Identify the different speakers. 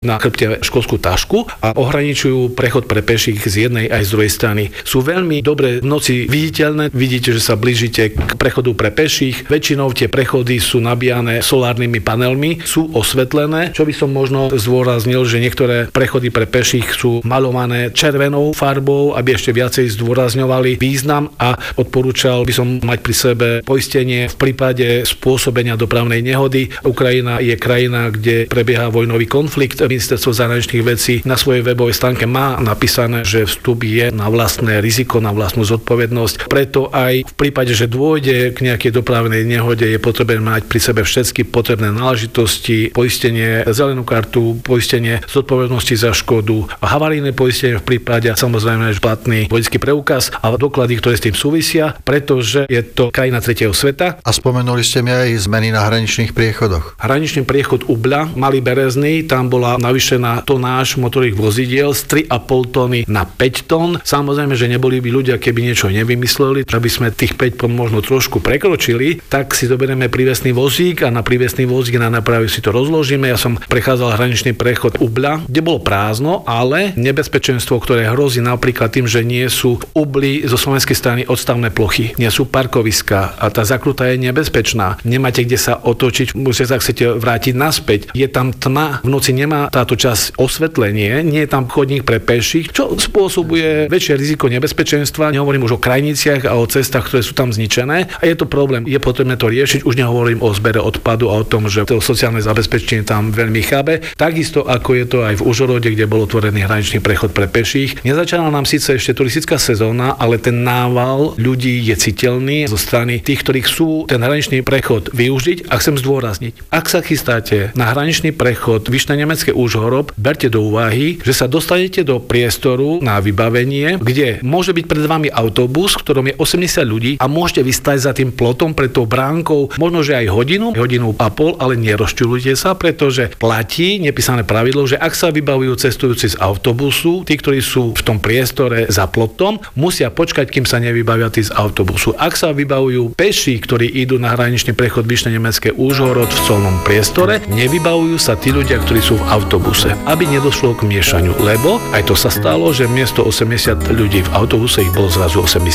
Speaker 1: na chrbte školskú tašku a ohraničujú prechod pre peších z jednej aj z druhej strany. Sú veľmi dobre v noci viditeľné, vidíte, že sa blížite k prechodu pre peších. Väčšinou tie prechody sú nabíjané solárnymi panelmi, sú osvetlené. Čo by som možno zdôraznil, že niektoré prechody pre peších sú malované červenou farbou, aby ešte viacej zdôrazňovali význam, a odporúčal by som mať pri sebe poistenie v prípade spôsobenia dopravnej nehody. Ukrajina je krajina, kde prebieha vojnový konflikt. Ministerstvo zahraničných vecí na svojej webovej stránke má napísané, že vstup je na vlastné riziko, na vlastnú zodpovednosť. Preto aj v prípade, že dôjde k nejakej dopravnej nehode, je potrebné mať pri sebe všetky potrebné náležitosti, poistenie, zelenú kartu, poistenie zodpovednosti za škodu, havarijné poistenie v prípade, samozrejme platný vodičský preukaz a doklady, ktoré s tým súvisia, pretože je to krajina tretieho sveta.
Speaker 2: A spomenuli ste mi aj zmeny na hraničných priechodoch.
Speaker 1: Hraničný priechod Ubľa, Malý Berezný, tam bola navýšená tonáž motorových vozidiel z 3,5 tony na 5 tón. Samozrejme, že neboli by ľudia, keby niečo nevymysleli, aby sme tých 5 tón možno trošku prekročili, tak si zoberieme prívesný vozík a na prívesný vozík na nápravu si to rozložíme. Ja som prechádzal hraničný prechod Ubľa, kde bolo prázdno, ale nebezpečenstvo, ktoré hrozí napríklad tým, že nie sú v Ubli zo slovenskej strany odstavné plochy, nie sú parkoviská a tá zakruta je nebezpečná. Nemáte kde sa otočiť, musíte sa chcete vrátiť naspäť. Je tam tma, v noci nemá táto časť osvetlenie, nie je tam chodník pre peších, čo spôsobuje väčšie riziko nebezpečenstva. Nehovorím už o krajniciach a o cestách, ktoré sú tam zničené, a je to problém. Je potrebné to riešiť. Už nehovorím o zbere odpadu a o tom, že to sociálne zabezpečenie tam veľmi chábe. Takisto ako je to aj v Užhorode, kde bol otvorený hraničný prechod pre peších. Nezačala nám síce ešte turistická sezóna, ale ten nával ľudí je citeľný zo strany tých, ktorí chcú ten hraničný prechod využiť. A chcem zdôrazniť, ak sa chystáte na hraničný prechod Vyšné Nemecké Užhorod, berte do úvahy, že sa dostanete do priestoru na vybavenie, kde môže byť pred vami autobus, v ktorom je 80 ľudí a môžete vystať za tým plotom, pred tou bránkou, možno že aj hodinu a pol, ale nerozčuľujte sa, pretože platí nepísané pravidlo, že ak sa vybavujú cestujúci z autobusu, tí, ktorí sú v tom priestore za plotom, musia počkať, kým sa nevybavia tí z autobusu. Ak sa vybavujú peši, ktorí idú na hraničný prechod Vyšné Nemecké Užhorod v colnom priestore, nevybavujú sa tí ľudia, ktorí sú v autobuse, aby nedošlo k miešaniu, lebo aj to sa stalo, že miesto 80 ľudí v autobuse ich bolo zrazu 80.